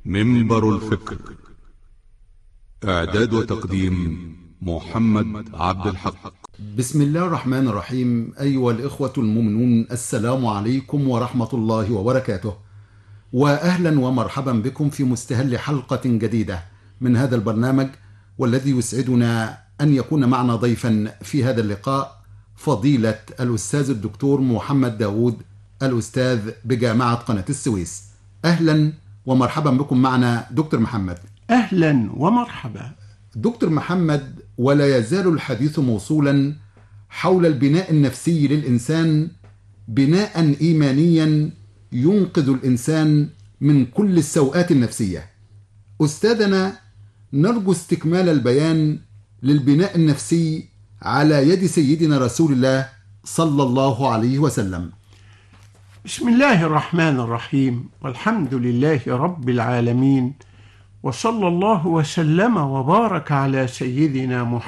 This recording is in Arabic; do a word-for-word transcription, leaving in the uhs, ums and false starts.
منبر الفكر. إعداد وتقديم محمد عبد الحق. بسم الله الرحمن الرحيم. أيها الإخوة المؤمنون، السلام عليكم ورحمة الله وبركاته، وأهلا ومرحبا بكم في مستهل حلقة جديدة من هذا البرنامج، والذي يسعدنا أن يكون معنا ضيفا في هذا اللقاء فضيلة الأستاذ الدكتور محمد داود، الأستاذ بجامعة قناة السويس. أهلا ومرحبا بكم معنا دكتور محمد. أهلا ومرحبا دكتور محمد، ولا يزال الحديث موصولا حول البناء النفسي للإنسان، بناء إيمانيا ينقذ الإنسان من كل السوءات النفسية. أستاذنا، نرجو استكمال البيان للبناء النفسي على يد سيدنا رسول الله صلى الله عليه وسلم. بسم الله الرحمن الرحيم، والحمد لله رب العالمين، وصلى الله وسلم وبارك على سيدنا محمد